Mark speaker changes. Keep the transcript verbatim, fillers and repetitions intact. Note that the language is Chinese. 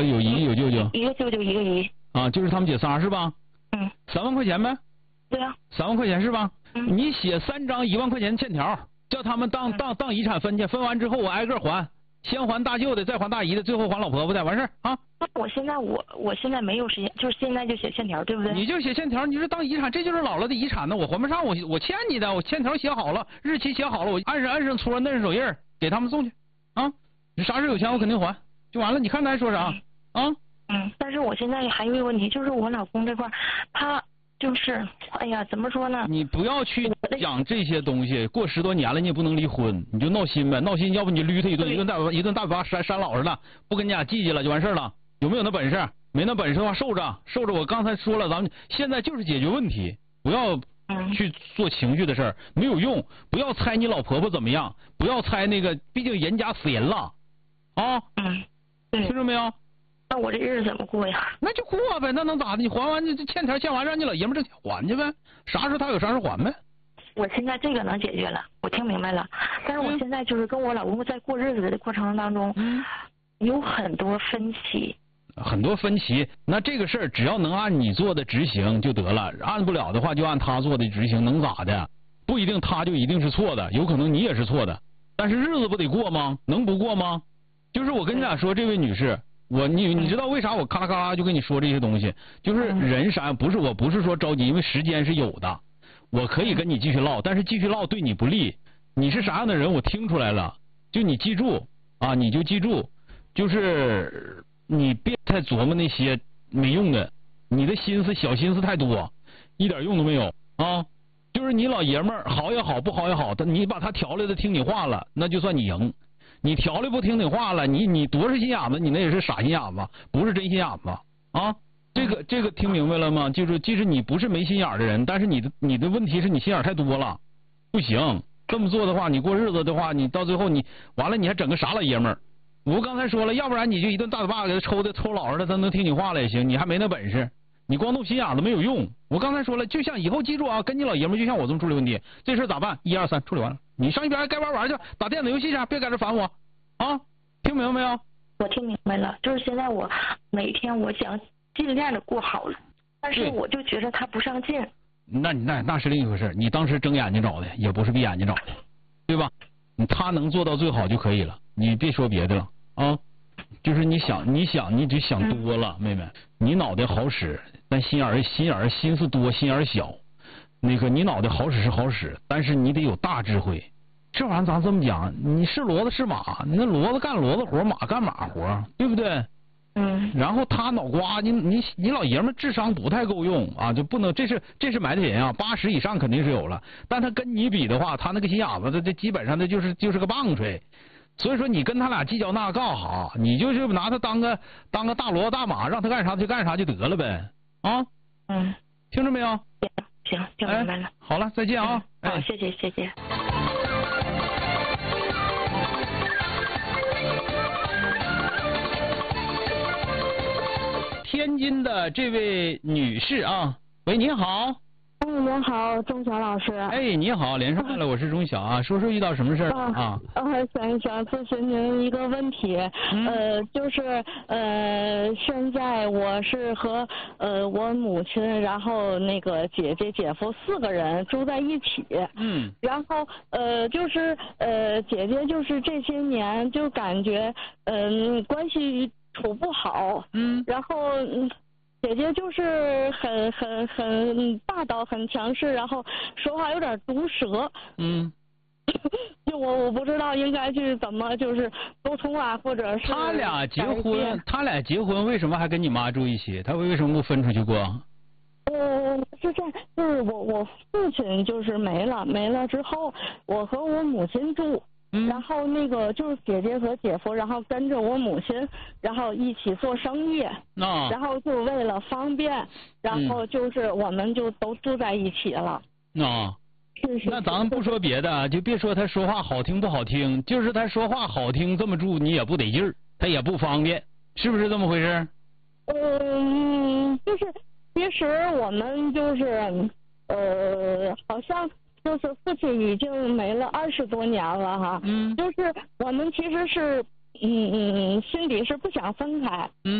Speaker 1: 个有姨有舅舅？
Speaker 2: 一个舅舅一个姨。
Speaker 1: 啊，就是他们姐仨是吧？
Speaker 2: 嗯。
Speaker 1: 三万块钱呗？
Speaker 2: 对啊。
Speaker 1: 三万块钱是吧？
Speaker 2: 嗯。
Speaker 1: 你写三张一万块钱欠条，叫他们当、嗯、当当遗产分去，分完之后我挨个还，先还大舅的，再还大姨的，最后还老婆婆的，完事儿啊。
Speaker 2: 我现在我我现在没有时间，就是现在就写欠条，对不对？
Speaker 1: 你就写欠条，你是当遗产，这就是姥姥的遗产呢，我还不上，我我欠你的，我欠条写好了，日期写好了，我按上按上戳摁上手印给他们送去，啊，你啥时候有钱我肯定还，就完了。你看他还说啥、嗯、啊？
Speaker 2: 嗯，但是我现在还有一个问题，就是我老公这块他就是，哎呀，怎么说呢？
Speaker 1: 你不要去讲这些东西，过十多年了你也不能离婚，你就闹心呗，闹心，要不你就捋他一顿，一顿大一顿大嘴巴扇扇老实了，不跟你俩计较了就完事了。有没有那本事？没那本事的话，受着受着。我刚才说了，咱们现在就是解决问题，不要去做情绪的事儿，没有用。不要猜你老婆婆怎么样，不要猜那个，毕竟人家死人了，啊，
Speaker 2: 嗯，对，
Speaker 1: 听着没有？
Speaker 2: 那我这日子怎么过呀？
Speaker 1: 那就过呗，那能咋的？你还完这欠条欠完，让你老爷们挣钱还去呗，啥时候他有啥时候还呗。
Speaker 2: 我现在这个能解决了，我听明白了。但是我现在就是跟我老公在过日子的过程当中，嗯、有很多分歧。
Speaker 1: 很多分歧，那这个事儿只要能按你做的执行就得了，按不了的话就按他做的执行，能咋的？不一定他就一定是错的，有可能你也是错的，但是日子不得过吗？能不过吗？就是我跟你俩说，这位女士，我你你知道为啥我咔啦咔啦就跟你说这些东西？就是人啥不是我不是说着急，因为时间是有的，我可以跟你继续唠，但是继续唠对你不利。你是啥样的人我听出来了，就你记住啊，你就记住，就是你别太琢磨那些没用的，你的心思小心思太多，一点用都没有啊。就是你老爷们儿好也好不好也好，但你把他调来的听你话了，那就算你赢。你调来不听你话了，你你多是心眼子，你那也是傻心眼子，不是真心眼子啊。这个这个听明白了吗？就是即使你不是没心眼的人，但是你的你的问题是你心眼太多了，不行。这么做的话，你过日子的话，你到最后你完了，你还整个傻老爷们儿。我刚才说了，要不然你就一顿大嘴巴给他抽的抽老实的，他能听你话了也行，你还没那本事，你光动心眼子没有用。我刚才说了，就像以后记住啊，跟你老爷们就像我这么处理问题，这事咋办？一二三，处理完了，你上一边该玩玩去，打电子游戏去，别在这烦我啊！听明白没有？
Speaker 2: 我听明白了，就是现在我每天我想尽量的过好了，但是我就觉得他不上进。
Speaker 1: 那那那是另一回事，你当时睁眼睛找的，也不是闭眼睛找的，对吧？他能做到最好就可以了，你别说别的了啊。就是你想你想你只想多了，妹妹，你脑袋好使，但心眼儿心眼儿心思多，心眼儿小。那个你脑袋好使是好使，但是你得有大智慧。这玩意儿咱这么讲，你是骡子是马，那骡子干骡子活，马干马活，对不对？
Speaker 2: 嗯。
Speaker 1: 然后他脑瓜，你你你老爷们智商不太够用啊，就不能，这是这是埋汰人啊，八十以上肯定是有了，但他跟你比的话，他那个心眼子，这这基本上那就是就是个棒槌。所以说你跟他俩计较那干哈？你就是拿他当个当个大骡子大马，让他干啥就干啥就得了呗啊。
Speaker 2: 嗯。
Speaker 1: 听着没有？
Speaker 2: 行行，听明白了。
Speaker 1: 哎、好了，再见啊！
Speaker 2: 嗯、好，谢谢谢谢。
Speaker 1: 天津的这位女士啊，喂，你好。
Speaker 3: 哎，您好，钟晓老师。
Speaker 1: 哎，你好，连上来了，我是钟晓啊，说说遇到什么事儿啊？
Speaker 3: 啊，想想咨询您一个问题，嗯、呃，就是呃，现在我是和呃我母亲，然后那个姐姐、姐夫四个人住在一起，
Speaker 1: 嗯，
Speaker 3: 然后呃，就是呃，姐姐就是这些年就感觉嗯、呃、关系处不好，
Speaker 1: 嗯，
Speaker 3: 然后嗯。姐姐就是很很很霸道，很强势，然后说话有点毒舌。
Speaker 1: 嗯，
Speaker 3: 就我我不知道应该去怎么就是沟通啊，或者是
Speaker 1: 他俩结婚，他俩结婚为什么还跟你妈住一起？他为什么不分出去过？
Speaker 3: 呃，是这样，就是我我父亲就是没了，没了之后，我和我母亲住。
Speaker 1: 嗯、
Speaker 3: 然后那个就是姐姐和姐夫，然后跟着我母亲，然后一起做生意，
Speaker 1: 啊，
Speaker 3: 然后就为了方便，然后就是我们就都住在一起了。
Speaker 1: 啊，
Speaker 3: 是是。
Speaker 1: 那咱们不说别的，就别说他说话好听不好听，就是他说话好听，这么住你也不得劲儿，他也不方便，是不是这么回事？
Speaker 3: 嗯，就是其实我们就是呃，好像。就是父亲已经没了二十多年了哈，
Speaker 1: 嗯，
Speaker 3: 就是我们其实是嗯嗯心里是不想分开，
Speaker 1: 嗯。